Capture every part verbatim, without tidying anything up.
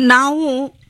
ನಾವು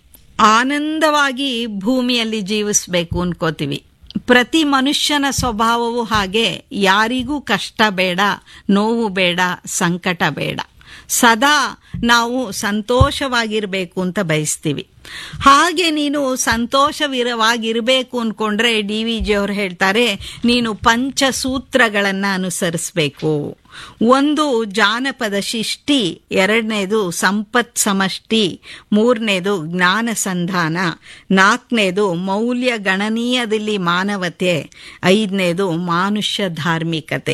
ಆನಂದವಾಗಿ ಭೂಮಿಯಲ್ಲಿ ಜೀವಿಸಬೇಕು ಅನ್ಕೋತೀವಿ. ಪ್ರತಿ ಮನುಷ್ಯನ ಸ್ವಭಾವವು ಹಾಗೆ. ಯಾರಿಗೂ ಕಷ್ಟ ಬೇಡ, ನೋವು ಬೇಡ, ಸಂಕಟ ಬೇಡ. ಸದಾ ನಾವು ಸಂತೋಷವಾಗಿರಬೇಕು ಅಂತ ಬಯಸ್ತೀವಿ. ಹಾಗೆ ನೀನು ಸಂತೋಷವಿರವಾಗಿರಬೇಕು ಅನ್ಕೊಂಡ್ರೆ ಡಿ ವಿ ಜಿ ಅವರು ಹೇಳ್ತಾರೆ, ನೀನು ಪಂಚಸೂತ್ರಗಳನ್ನು ಅನುಸರಿಸಬೇಕು. ಒಂದು ಜಾನಪದ ಶಿಷ್ಟಿ, ಎರಡನೇದು ಸಂಪತ್ ಸಮಷ್ಟಿ, ಮೂರನೇದು ಜ್ಞಾನ ಸಂಧಾನ, ನಾಲ್ಕನೇದು ಮೌಲ್ಯ ಗಣನೀಯದಲ್ಲಿ ಮಾನವತೆ, ಐದನೇದು ಮಾನುಷ್ಯ ಧಾರ್ಮಿಕತೆ.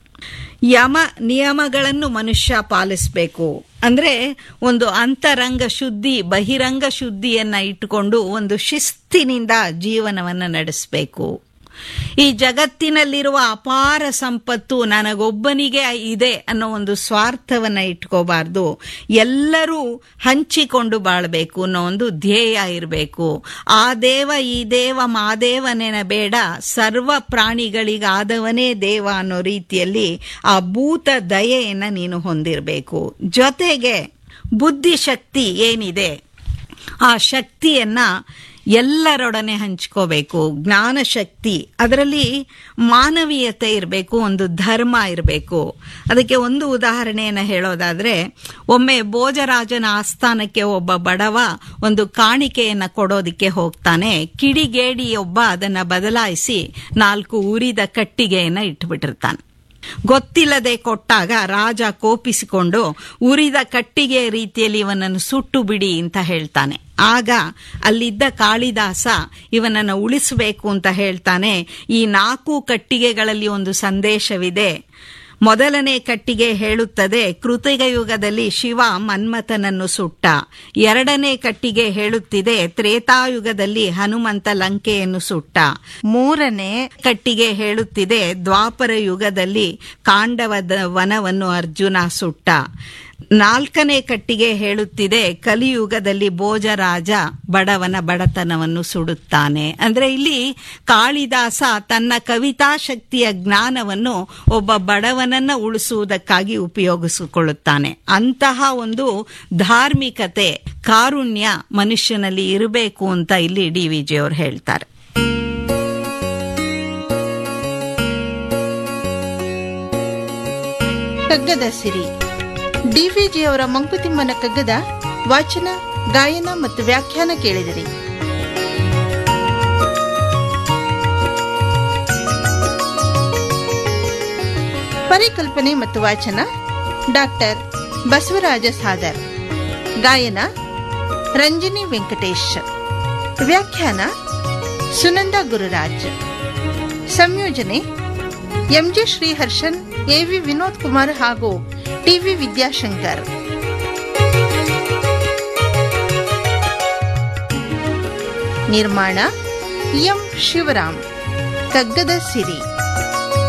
ಯಮ ನಿಯಮಗಳನ್ನು ಮನುಷ್ಯ ಪಾಲಿಸಬೇಕು. ಅಂದ್ರೆ ಒಂದು ಅಂತರಂಗ ಶುದ್ಧಿ, ಬಹಿರಂಗ ಶುದ್ಧಿಯನ್ನ ಇಟ್ಟುಕೊಂಡು ಒಂದು ಶಿಸ್ತಿನಿಂದ ಜೀವನವನ್ನು ನಡೆಸಬೇಕು. ಈ ಜಗತ್ತಿನಲ್ಲಿರುವ ಅಪಾರ ಸಂಪತ್ತು ನನಗೊಬ್ಬನಿಗೆ ಇದೆ ಅನ್ನೋ ಒಂದು ಸ್ವಾರ್ಥವನ್ನ ಇಟ್ಕೋಬಾರ್ದು. ಎಲ್ಲರೂ ಹಂಚಿಕೊಂಡು ಬಾಳ್ಬೇಕು ಅನ್ನೋ ಒಂದು ಧ್ಯೇಯ ಇರಬೇಕು. ಆ ದೇವ ಈ ದೇವ ಮಾದೇವನೇನ ಬೇಡ, ಸರ್ವ ಪ್ರಾಣಿಗಳಿಗಾದವನೇ ದೇವ ಅನ್ನೋ ರೀತಿಯಲ್ಲಿ ಆ ಭೂತ ದಯೆಯನ್ನ ನೀನು ಹೊಂದಿರಬೇಕು. ಜೊತೆಗೆ ಬುದ್ಧಿಶಕ್ತಿ ಏನಿದೆ ಆ ಶಕ್ತಿಯನ್ನ ಎಲ್ಲರೊಡನೆ ಹಂಚ್ಕೋಬೇಕು. ಜ್ಞಾನ ಶಕ್ತಿ, ಅದರಲ್ಲಿ ಮಾನವೀಯತೆ ಇರಬೇಕು, ಒಂದು ಧರ್ಮ ಇರಬೇಕು. ಅದಕ್ಕೆ ಒಂದು ಉದಾಹರಣೆಯನ್ನು ಹೇಳೋದಾದ್ರೆ, ಒಮ್ಮೆ ಭೋಜರಾಜನ ಆಸ್ಥಾನಕ್ಕೆ ಒಬ್ಬ ಬಡವ ಒಂದು ಕಾಣಿಕೆಯನ್ನು ಕೊಡೋದಿಕ್ಕೆ ಹೋಗ್ತಾನೆ. ಕಿಡಿಗೇಡಿಯೊಬ್ಬ ಅದನ್ನ ಬದಲಾಯಿಸಿ ನಾಲ್ಕು ಉರಿದ ಕಟ್ಟಿಗೆಯನ್ನು ಇಟ್ಬಿಟ್ಟಿರ್ತಾನೆ. ಗೊತ್ತಿಲ್ಲದೆ ಕೊಟ್ಟಾಗ ರಾಜ ಕೋಪಿಸಿಕೊಂಡು ಉರಿದ ಕಟ್ಟಿಗೆ ರೀತಿಯಲ್ಲಿ ಇವನನ್ನು ಸುಟ್ಟು ಬಿಡಿ ಅಂತ ಹೇಳ್ತಾನೆ. ಆಗ ಅಲ್ಲಿದ್ದ ಕಾಳಿದಾಸ ಇವನನ್ನು ಉಳಿಸಬೇಕು ಅಂತ ಹೇಳ್ತಾನೆ. ಈ ನಾಲ್ಕು ಕಟ್ಟಿಗೆಗಳಲ್ಲಿ ಒಂದು ಸಂದೇಶವಿದೆ. ಮೊದಲನೇ ಕಟ್ಟಿಗೆ ಹೇಳುತ್ತದೆ, ಕೃತಿಕ ಯುಗದಲ್ಲಿ ಶಿವ ಮನ್ಮಥನನ್ನು ಸುಟ್ಟ. ಎರಡನೇ ಕಟ್ಟಿಗೆ ಹೇಳುತ್ತಿದೆ, ತ್ರೇತಾಯುಗದಲ್ಲಿ ಹನುಮಂತ ಲಂಕೆಯನ್ನು ಸುಟ್ಟ. ಮೂರನೇ ಕಟ್ಟಿಗೆ ಹೇಳುತ್ತಿದೆ, ದ್ವಾಪರ ಯುಗದಲ್ಲಿ ಕಾಂಡವದ ವನವನ್ನು ಅರ್ಜುನ ಸುಟ್ಟ. ನಾಲ್ಕನೇ ಕಟ್ಟಿಗೆ ಹೇಳುತ್ತಿದೆ, ಕಲಿಯುಗದಲ್ಲಿ ಭೋಜರಾಜ ಬಡವನ ಬಡತನವನ್ನು ಸುಡುತ್ತಾನೆ. ಅಂದ್ರೆ ಇಲ್ಲಿ ಕಾಳಿದಾಸ ತನ್ನ ಕವಿತಾ ಶಕ್ತಿಯ ಜ್ಞಾನವನ್ನು ಒಬ್ಬ ಬಡವನನ್ನ ಉಳಿಸುವುದಕ್ಕಾಗಿ ಉಪಯೋಗಿಸಿಕೊಳ್ಳುತ್ತಾನೆ. ಅಂತಹ ಒಂದು ಧಾರ್ಮಿಕತೆ, ಕಾರುಣ್ಯ ಮನುಷ್ಯನಲ್ಲಿ ಇರಬೇಕು ಅಂತ ಇಲ್ಲಿ ಡಿ ವಿ ಜಿ ಅವರು ಹೇಳ್ತಾರೆ. ಕಗ್ಗದ ಸಿರಿ ಡಿವಿಜಿ ಅವರ ಮಂಕುತಿಮ್ಮನ ಕಗ್ಗದ ವಾಚನ, ಗಾಯನ ಮತ್ತು ವ್ಯಾಖ್ಯಾನ ಕೇಳಿದಿರಿ. ಪರಿಕಲ್ಪನೆ ಮತ್ತು ವಾಚನ ಡಾಕ್ಟರ್ ಬಸವರಾಜ ಸಾದರ್. ಗಾಯನ ರಂಜನಿ ವೆಂಕಟೇಶ್. ವ್ಯಾಖ್ಯಾನ ಸುನಂದ ಗುರುರಾಜ್. ಸಂಯೋಜನೆ ಎಂಜಿ ಶ್ರೀಹರ್ಷನ್, ಎವಿ ವಿನೋದ್ ಕುಮಾರ್ ಹಾಗೂ ಟಿವಿ ವಿದ್ಯಾಶಂಕರ್. ನಿರ್ಮಾಣ ಎಂ ಶಿವರಾಮ್. ಕಗ್ಗದ ಸಿರಿ.